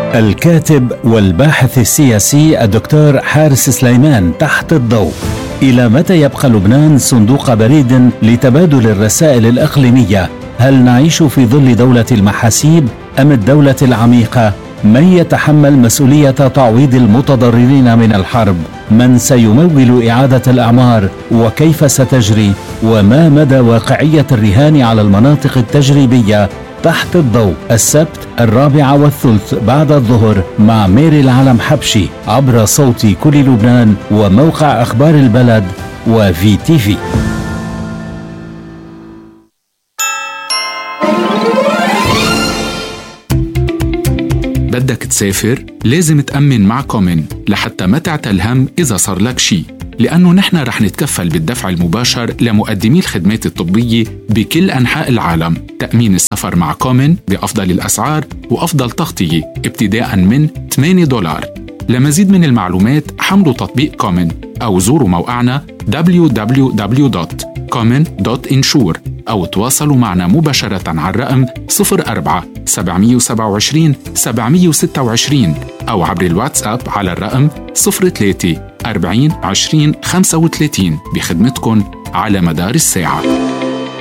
الكاتب والباحث السياسي الدكتور حارس سليمان تحت الضوء. إلى متى يبقى لبنان صندوق بريد لتبادل الرسائل الإقليمية؟ هل نعيش في ظل دولة المحاسيب أم الدولة العميقة؟ من يتحمل مسؤولية تعويض المتضررين من الحرب؟ من سيمول إعادة الأعمار وكيف ستجري؟ وما مدى واقعية الرهان على المناطق التجريبية؟ تحت الضوء السبت 4:30 بعد الظهر مع ميري العلم حبشي عبر صوت كل لبنان وموقع أخبار البلد وفي تي في. بدك تسافر؟ لازم تأمن مع كومن لحتى ما تعتل هم إذا صار لك شي، لأنه نحن رح نتكفل بالدفع المباشر لمقدمي الخدمات الطبية بكل أنحاء العالم. تأمين السفر مع كومن بأفضل الأسعار وأفضل تغطية ابتداء من $8. لمزيد من المعلومات حملوا تطبيق كومن أو زوروا موقعنا www.common.insure أو تواصلوا معنا مباشرة على الرقم 04-727 أو عبر الواتساب على الرقم 03-40-20-35 بخدمتكن على مدار الساعة.